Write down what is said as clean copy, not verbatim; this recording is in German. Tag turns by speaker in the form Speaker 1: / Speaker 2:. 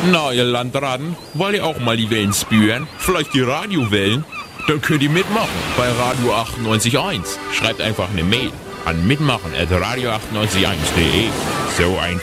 Speaker 1: Na, ihr Landratten, wollt ihr auch mal die Wellen spüren? Vielleicht die Radiowellen? Dann könnt ihr mitmachen bei Radio 98.1. Schreibt einfach eine Mail an mitmachen@radio981.de. So einfach.